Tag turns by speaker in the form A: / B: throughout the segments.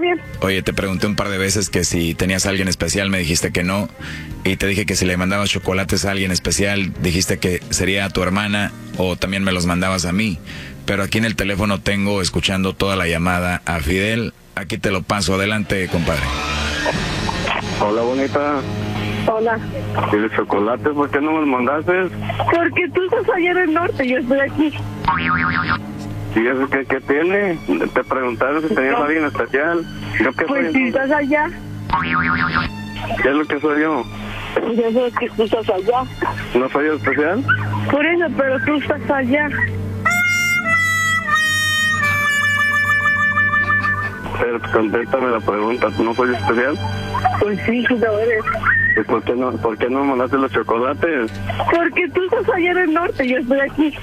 A: bien.
B: Oye, te pregunté un par de veces que si tenías a alguien especial, me dijiste que no. Y te dije que si le mandabas chocolates a alguien especial, dijiste que sería a tu hermana o también me los mandabas a mí. Pero aquí en el teléfono tengo, escuchando toda la llamada, a Fidel. Aquí te lo paso. Adelante, compadre.
C: Hola, bonita.
A: Hola.
C: ¿Y los chocolates por qué no me los mandaste?
A: Porque tú estás allá en el norte, yo estoy aquí.
C: ¿Y eso qué tiene? Te preguntaron si tenías a alguien especial. ¿Yo qué
A: Pues
C: soy?
A: si estás allá,
C: ¿Qué es lo que soy yo?
A: pues yo sé que tú estás allá.
C: ¿No soy especial?
A: Por eso, pero tú estás allá.
C: Pero contéstame la pregunta, ¿tú no soy especial?
A: Pues sí, tú lo eres.
C: ¿Y por qué no me mandaste los chocolates?
A: Porque tú estás allá en el norte, yo estoy aquí.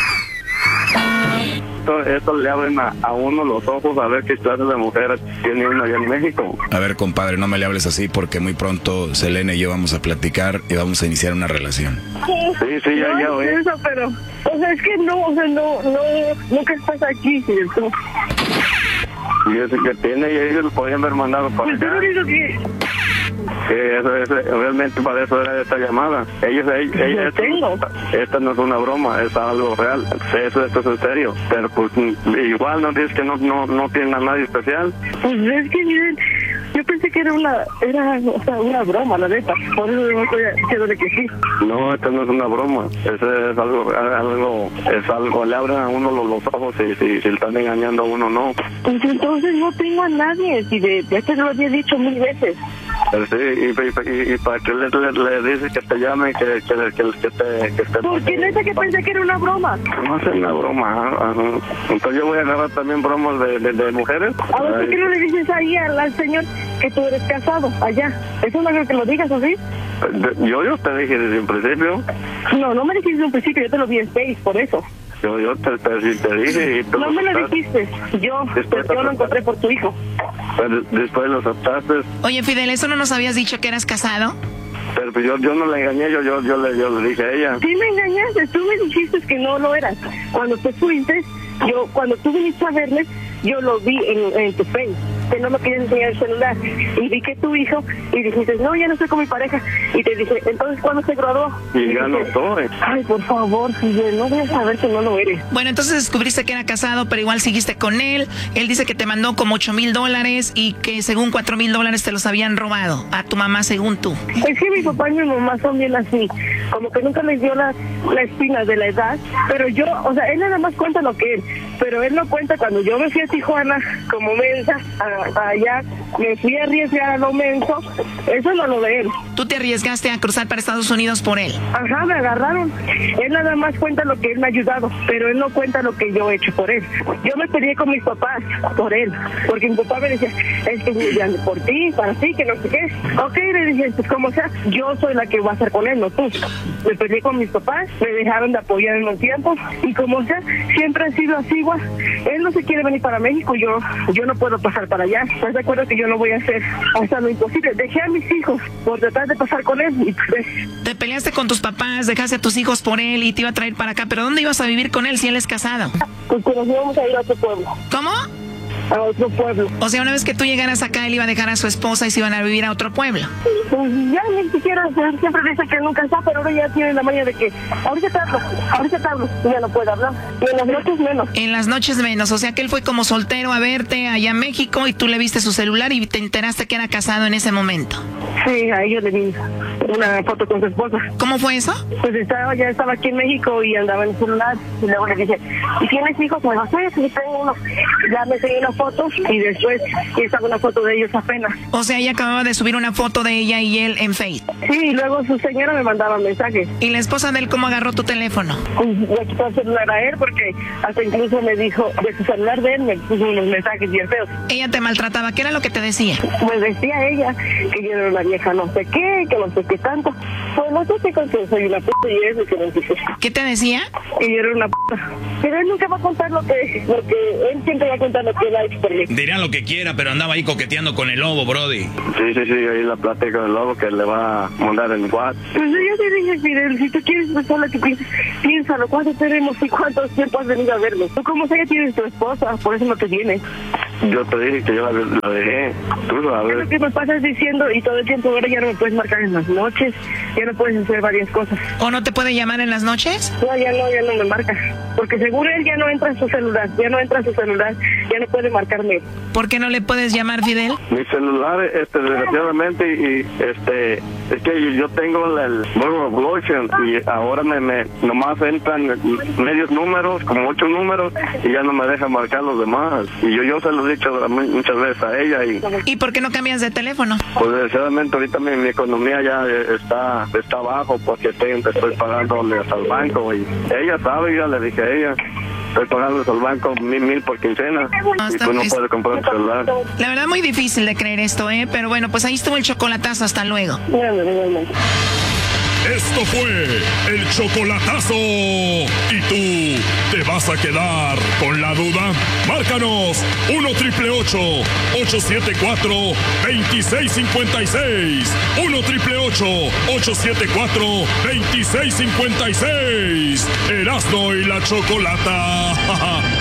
C: Esto le abren a uno los ojos a ver qué clase de mujer tiene uno allá en México.
B: A ver, compadre, no me le hables así porque muy pronto Selene y yo vamos a platicar y vamos a iniciar una relación.
C: Sí, ya,
A: no,
C: oí.
A: eso, pero, o sea, es que no, o sea, nunca estás aquí, ¿cierto?
C: Y eso que tiene, y ellos lo podían haber mandado para
A: Pues tú
C: acá.
A: no dices que...
C: Eso, realmente para eso era esta llamada.
A: Yo tengo.
C: Esta no es una broma, es algo real. Esto es en serio. Pero pues igual no dices que no tienen a nadie especial.
A: Pues es que miren, yo pensé que era una broma, la neta. Por eso no estoy diciéndole que sí.
C: No, esta no es una broma. Eso es algo, le abren a uno los ojos si le están engañando a uno, no.
A: Pues entonces no tengo a nadie, si de este lo había dicho 1000 veces.
C: Pero sí, y para que le dices que te llame, que te...
A: Porque neta que pensé que era una broma.
C: No es una broma. Ajá. Entonces yo voy a agarrar también bromas de mujeres.
A: A ver, ¿por qué no le dices ahí al señor que tú eres casado allá? Eso no creo que lo digas, ¿o sí?
C: Yo te dije desde un principio.
A: No me dijiste en un principio, yo te lo vi en Face, por eso.
C: Yo te dije y tú
A: No me lo dijiste, yo lo encontré por tu hijo.
C: Pero después lo aceptaste.
D: Oye, Fidel, ¿eso no nos habías dicho que eras casado?
C: Pero pues yo no la engañé, yo le dije a ella.
A: Sí me engañaste, tú me dijiste que no lo eras. Cuando te fuiste, cuando tú viniste a verme, yo lo vi en tu Face, que no me querías enseñar el celular. Y vi que tu hijo, y dijiste, no, ya no estoy con mi pareja. Y te dije, entonces, ¿cuándo se graduó?
C: Y ya no estoy.
A: Ay, por favor, Fidel, no voy a saber que no lo eres.
D: Bueno, entonces descubriste que era casado, pero igual seguiste con él. Él dice que te mandó como $8,000 y que según $4,000 te los habían robado a tu mamá, según tú.
A: Es que mi papá y mi mamá son bien así, como que nunca les dio la espina de la edad, pero yo, o sea, él nada más cuenta lo que él, pero él no cuenta cuando yo me fui a Tijuana como mensa, allá me fui a arriesgar a lo menso, eso no lo de él.
D: ¿Tú te arriesgaste a cruzar para Estados Unidos por él?
A: Ajá, me agarraron. Él nada más cuenta lo que él me ha ayudado, pero él no cuenta lo que yo he hecho por él. Yo me peleé con mis papás por él, porque mi papá me decía, es que ya por ti, para ti, que no sé qué. Ok, le dije, pues como sea, yo soy la que va a estar con él, no tú. Me peleé con mis papás, me dejaron de apoyar en los tiempos, y como sea, siempre ha sido así igual. Él no se quiere venir para México, yo no puedo pasar para allá. ¿Estás de acuerdo que yo no voy a hacer hasta lo imposible? Dejé a mis hijos por tratar de pasar con él y pues...
D: Te peleaste con tus papás, dejaste a tus hijos por él y te iba a traer para acá, pero ¿dónde ibas a vivir con él si él es casado?
A: Pues que nos íbamos a ir a otro pueblo.
D: ¿Cómo?
A: A otro pueblo.
D: O sea, una vez que tú llegaras acá, él iba a dejar a su esposa y se iban a vivir a otro pueblo.
A: Pues ya ni siquiera, siempre dice que nunca está, pero ahora ya tiene la maña de que ahorita te hablo, y ya no puede hablar. Y en las noches menos.
D: En las noches menos, o sea que él fue como soltero a verte allá en México y tú le viste su celular y te enteraste que era casado en ese momento.
A: Sí, a ellos le vi una foto con su esposa.
D: ¿Cómo fue eso?
A: Pues ya estaba aquí en México y andaba en el celular, y luego le dije, ¿y tienes hijos? Me dijo, sí, tengo uno. Ya me seguí una foto y después estaba una foto de ellos apenas.
D: O sea, ella acababa de subir una foto de ella y él en Facebook.
A: Sí, y luego su señora me mandaba mensajes.
D: ¿Y la esposa de él cómo agarró tu teléfono?
A: Le quitó el celular a él porque hasta incluso me dijo, de su celular de él me puso unos mensajes bien feos.
D: Ella te maltrataba, ¿qué era lo que te decía?
A: Pues decía ella que yo era una vieja no sé qué, que no sé qué tanto. Pues no sé qué, que soy una puta y eso, que no sé qué.
D: ¿Qué te decía?
A: Que yo era una puta. Pero él nunca va a contar lo que él siempre va a contar lo que él ha hecho por mí.
B: Dirán lo que quiera, pero andaba ahí coqueteando con el lobo, brody.
C: Sí, ahí la plática del lobo que le va a mandar en WhatsApp.
A: Pues yo te dije, Fidel, si tú quieres pensar lo que piensas, piénsalo, ¿cuánto tenemos y cuánto tiempo has venido a verlo? Tú como sé que tienes tu esposa, por eso no te vienes.
C: Yo te dije que yo la dejé, tú sabes.
A: Lo que me pasas diciendo y todo el tiempo ahora ya no me puedes marcar en las noches, ya no puedes hacer varias cosas.
D: ¿O no te puede llamar en las noches?
A: No, ya no me marca, porque según él ya no entra en su celular, ya no puede marcarme.
D: ¿Por qué no le puedes llamar, Fidel?
C: Mi celular, desgraciadamente, y es que yo tengo el blockchain y ahora nomás entran medios números, como 8 números, y ya no me deja marcar los demás. Y yo se lo he dicho muchas veces a ella.
D: ¿Y por qué no cambias de teléfono?
C: Pues desgraciadamente ahorita mi economía ya está bajo porque estoy pagándole al banco y ella sabe, ya le dije a ella. Estoy pagando al banco 1,000 por quincena y tú no puedes comprar un celular.
D: La verdad muy difícil de creer esto, pero bueno, pues ahí estuvo el chocolatazo, hasta luego.
E: Esto fue el chocolatazo. ¿Y tú te vas a quedar con la duda? Márcanos 1-888-874-2656. 1-888-874-2656. Erasmo y la Chocolata.